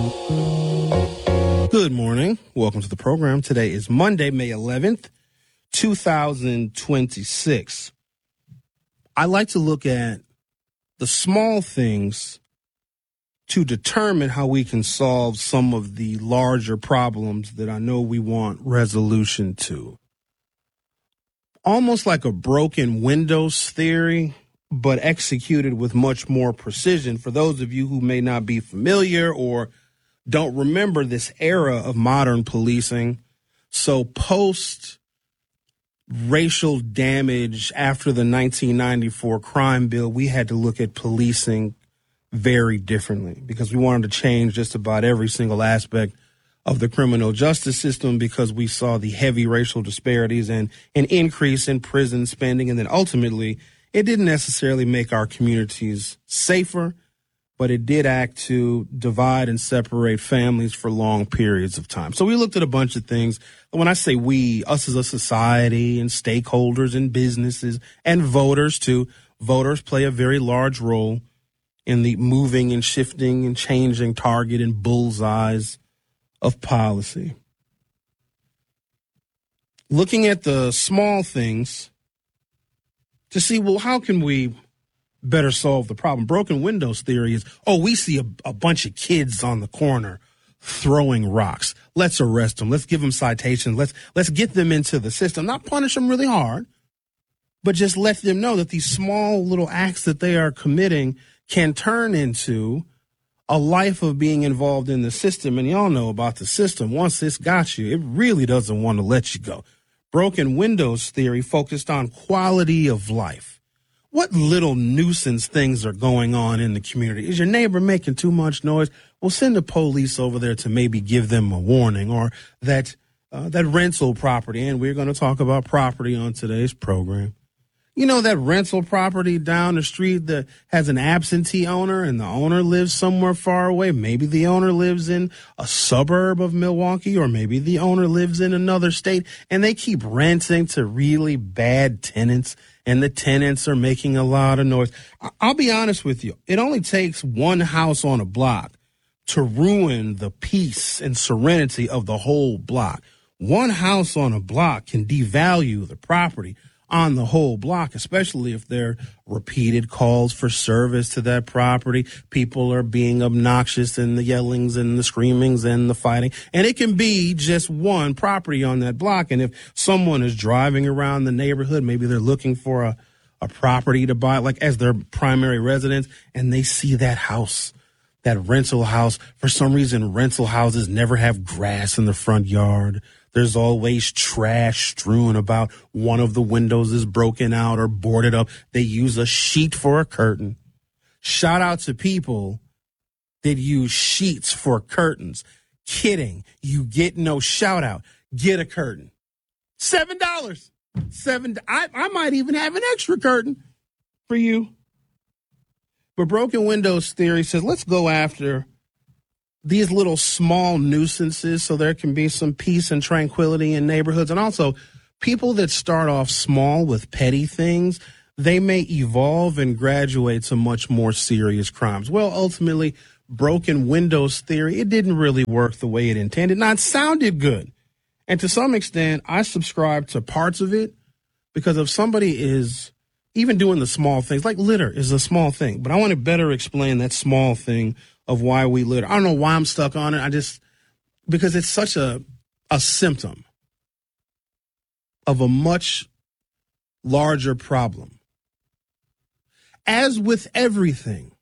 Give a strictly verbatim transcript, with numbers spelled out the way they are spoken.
Good morning. Welcome to the program. Today is Monday, May eleventh, two thousand twenty-six. I like to look at the small things to determine how we can solve some of the larger problems that I know we want resolution to. Almost like a broken windows theory, but executed with much more precision. For those of you who may not be familiar or don't remember this era of modern policing, so post racial damage after the nineteen ninety-four crime bill, we had to look at policing very differently because we wanted to change just about every single aspect of the criminal justice system because we saw the heavy racial disparities and an increase in prison spending. And then ultimately, it didn't necessarily make our communities safer, but it did act to divide and separate families for long periods of time. So we looked at a bunch of things. When I say we, us as a society and stakeholders and businesses and voters too, voters play a very large role in the moving and shifting and changing target and bullseyes of policy. Looking at the small things to see, well, how can we better solve the problem? Broken windows theory is, oh, we see a, a bunch of kids on the corner throwing rocks. Let's arrest them. Let's give them citations. Let's let's get them into the system. Not punish them really hard, but just let them know that these small little acts that they are committing can turn into a life of being involved in the system. And y'all know about the system. Once it's got you, it really doesn't want to let you go. Broken windows theory focused on quality of life. What little nuisance things are going on in the community? Is your neighbor making too much noise? Well, send the police over there to maybe give them a warning. Or that uh, that rental property, and we're going to talk about property on today's program. You know, that rental property down the street that has an absentee owner and the owner lives somewhere far away. Maybe the owner lives in a suburb of Milwaukee, or maybe the owner lives in another state, and they keep renting to really bad tenants, and the tenants are making a lot of noise. I'll be honest with you. It only takes one house on a block to ruin the peace and serenity of the whole block. One house on a block can devalue the property on the whole block, especially if there are repeated calls for service to that property. People are being obnoxious and the yellings and the screamings and the fighting. And it can be just one property on that block. And if someone is driving around the neighborhood, maybe they're looking for a, a property to buy, like as their primary residence, and they see that house, that rental house. For some reason, rental houses never have grass in the front yard. There's always trash strewn about. One of the windows is broken out or boarded up. They use a sheet for a curtain. Shout out to people that use sheets for curtains. Kidding. You get no shout out. Get a curtain. Seven dollars. Seven. I, I might even have an extra curtain for you. But Broken Windows Theory says, let's go after these little small nuisances so there can be some peace and tranquility in neighborhoods. And also, people that start off small with petty things, they may evolve and graduate to much more serious crimes. Well, ultimately, Broken Windows Theory, it didn't really work the way it intended. Now, it sounded good. And to some extent, I subscribe to parts of it because if somebody is even doing the small things, like litter is a small thing, but I want to better explain that small thing of why we litter. I don't know why I'm stuck on it. I just, because it's such a, a symptom of a much larger problem. As with everything,